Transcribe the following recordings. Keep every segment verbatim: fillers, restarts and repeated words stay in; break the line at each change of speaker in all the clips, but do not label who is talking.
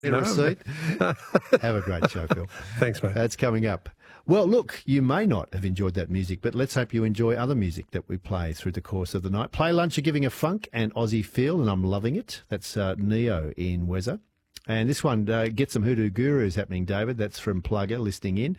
in a
No,
seat.
but-
Have a great show, Phil.
Thanks, mate.
That's coming up. Well, look, you may not have enjoyed that music, but let's hope you enjoy other music that we play through the course of the night. Play Lunch are giving a funk and Aussie feel, and I'm loving it. That's uh, Neo in Wezza. And this one, uh, Get Some Hoodoo Gurus happening, David. That's from Plugger, listening in.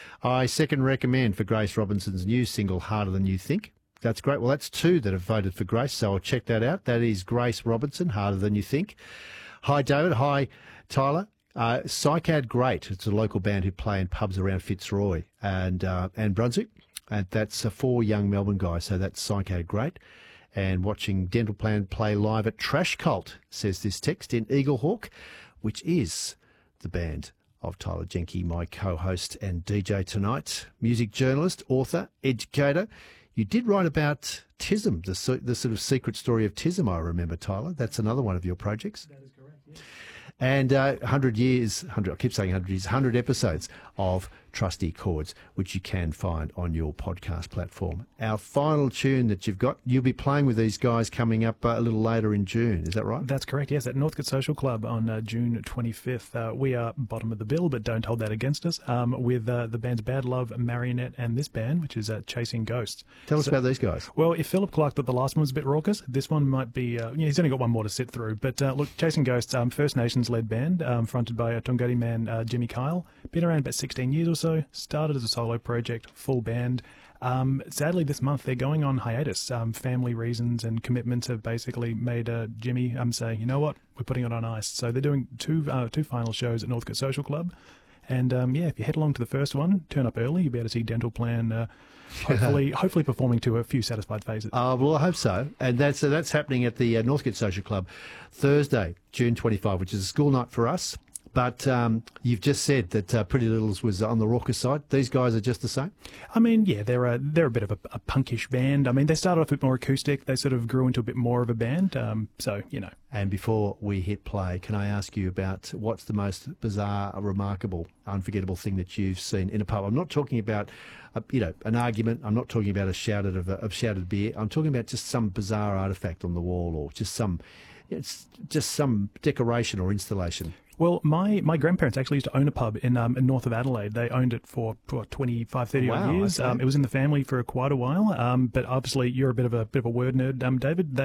I second recommend for Grace Robinson's new single, Harder Than You Think. That's great. Well, that's two that have voted for Grace, so I'll check that out. That is Grace Robinson, Harder Than You Think. Hi, David. Hi, Tyler. Uh, Psychad Great. It's a local band who play in pubs around Fitzroy and uh, and Brunswick. And that's uh, four young Melbourne guys, so that's Psychad Great. And watching Dental Plan play live at Trash Cult, says this text, in Eaglehawk, which is the band of Tyler Jenke, my co-host and D J tonight. Music journalist, author, educator. You did write about Tism, the, so- the sort of secret story of Tism, I remember, Tyler. That's another one of your projects.
That is correct, yes.
And uh, one hundred years, one hundred, I keep saying one hundred years, one hundred episodes of Trusty Chords, which you can find on your podcast platform. Our final tune that you've got, you'll be playing with these guys coming up uh, a little later in June, is that right?
That's correct, yes, at Northcote Social Club on uh, June twenty-fifth. Uh, we are bottom of the bill, but don't hold that against us, um, with uh, the bands Bad Love, Marionette, and this band, which is uh, Chasing Ghosts.
Tell us
So-
about these guys.
Well, if Philip Clark thought the last one was a bit raucous, this one might be, uh, yeah, he's only got one more to sit through. But uh, look, Chasing Ghosts, um, First Nations-led band, um, fronted by a Tongoti man, uh, Jimmy Kyle. Been around about sixteen years or so, started as a solo project, full band. Um, sadly, this month they're going on hiatus. Um, family reasons and commitments have basically made uh, Jimmy um, say, you know what, we're putting it on ice. So they're doing two uh, two final shows at Northcote Social Club. And um, yeah, if you head along to the first one, turn up early, you'll be able to see Dental Plan uh, hopefully hopefully performing to a few satisfied faces.
Uh, well, I hope so. And that's uh, that's happening at the uh, Northcote Social Club Thursday, June twenty-fifth, which is a school night for us. But um, you've just said that uh, Pretty Littles was on the raucous side. These guys are just the same?
I mean, yeah, they're a, they're a bit of a, a punkish band. I mean, they started off a bit more acoustic. They sort of grew into a bit more of a band. Um, so, you know.
And before we hit play, can I ask you about what's the most bizarre, remarkable, unforgettable thing that you've seen in a pub? I'm not talking about, a, you know, an argument. I'm not talking about a shouted of, a, of shouted beer. I'm talking about just some bizarre artifact on the wall, or just some, it's just some decoration or installation.
Well, my, my grandparents actually used to own a pub in, um, in north of Adelaide. They owned it for, for twenty-five, thirty odd
Wow,
years.
okay.
Um, it was in the family for quite a while. Um, but obviously, you're a bit of a bit of a word nerd, um, David. They